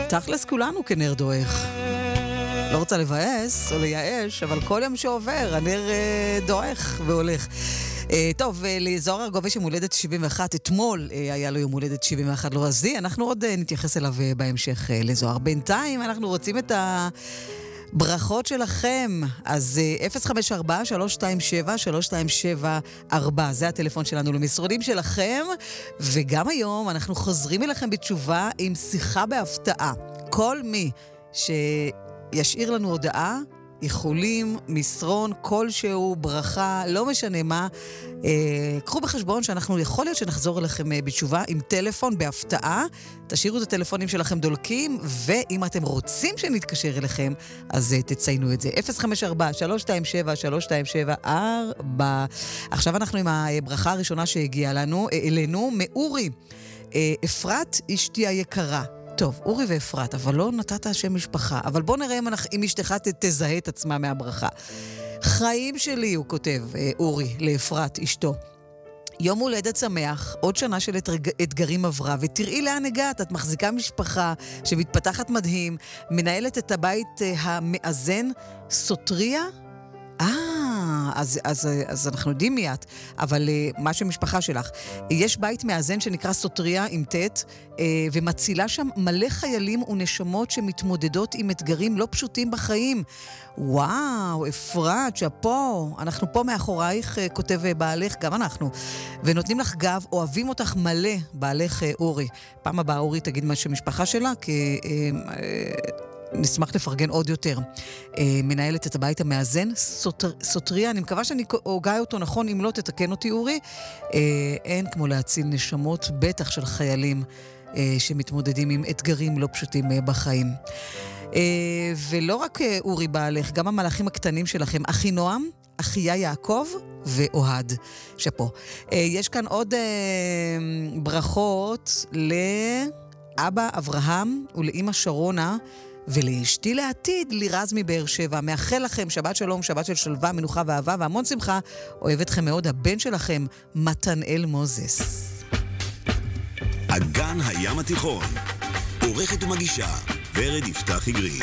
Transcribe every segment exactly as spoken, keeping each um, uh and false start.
תכלס כולנו כנר דועך. לא רוצה לבאס או לייאש, אבל כל יום שעובר, הנר uh, דועך והולך. Uh, טוב, uh, לזוהר ארגוב יום הולדת שבעים ואחת, אתמול uh, היה לו יום הולדת שבעים ואחת לועזי, אנחנו עוד uh, נתייחס אליו uh, בהמשך uh, לזוהר. בינתיים אנחנו רוצים את הברכות שלכם, אז uh, אפס חמש ארבע שלוש שתיים שבע שלוש שתיים שבע ארבע, זה הטלפון שלנו למשרדים שלכם, וגם היום אנחנו חוזרים אליכם בתשובה עם שיחה בהפתעה. כל מי ש... ישאיר לנו הודעה, איחולים, מסרון, כלשהו, ברכה, לא משנה מה. אה, קחו בחשבון שאנחנו יכול להיות שנחזור אליכם אה, בתשובה עם טלפון בהפתעה. תשאירו את הטלפונים שלכם דולקים, ואם אתם רוצים שנתקשר אליכם, אז אה, תציינו את זה. אפס חמש ארבע שלוש שתיים שבע שלוש שתיים שבע ארבע. עכשיו אנחנו עם הברכה הראשונה שהגיעה לנו, אה, אלינו, מאורי. אה, אפרת, אשתי היקרה. טוב, אורי ואפרת, אבל לא נתת השם משפחה. אבל בוא נראה אם, אם אשתך תזהה את עצמה מהברכה. חיים שלי, הוא כותב, אורי, לאפרת, אשתו. יום הולדת שמח, עוד שנה של אתגרים עברה, ותראי לאן הגעת, את מחזיקה משפחה שמתפתחת מדהים, מנהלת את הבית המאזן, סוטריה? אה, אז, אז, אז אנחנו יודעים מי את, אבל uh, מה שמשפחה שלך. יש בית מאזן שנקרא סוטריה עם תת, uh, ומצילה שם מלא חיילים ונשמות שמתמודדות עם אתגרים לא פשוטים בחיים. וואו, אפרת, שפה, אנחנו פה מאחורייך, uh, כותב uh, בעלך, גם אנחנו. ונותנים לך גב, אוהבים אותך מלא, בעלך uh, אורי. פעם הבאה אורי תגיד מה שמשפחה שלה, כי... Uh, uh, נשמח לפרגן עוד יותר. מנהלת את הבית המאזן, סוטר, סוטריה, אני מקווה שאני הוגה אותו נכון, אם לא תתקן אותי אורי. אין כמו להציל נשמות, בטח של חיילים שמתמודדים עם אתגרים לא פשוטים בחיים. ולא רק אורי בעלך, גם המלאכים הקטנים שלכם, אחי נועם, אחיה יעקב ואוהד. שפה. יש כאן עוד ברכות לאבא אברהם ולאמא שרונה, ולאשתי לעתיד, לירז מבאר שבע. מאחל לכם שבת שלום, שבת של שלווה, מנוחה ואהבה והמון שמחה. אוהב אתכם מאוד, הבן שלכם, מתנאל מוזס. אגן הים התיכון, עורכת ומגישה ורד יפתחי גרין.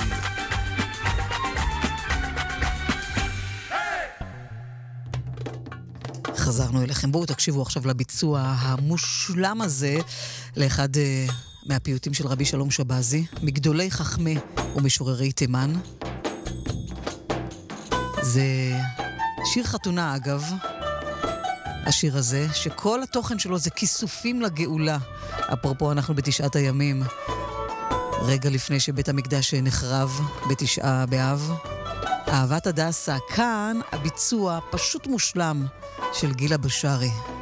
חזרנו אליכם, בואו תקשיבו עכשיו לביצוע המושלם הזה לאחד מהפיוטים של רבי שלום שבזי, מגדולי חכמי ומשוררי תימן. זה שיר חתונה אגב, השיר הזה, שכל התוכן שלו זה כיסופים לגאולה. אפרופו, אנחנו בתשעת הימים, רגע לפני שבית המקדש נחרב בתשעה באב. אהבת הדסה, כאן הביצוע פשוט מושלם של גילה בשרי.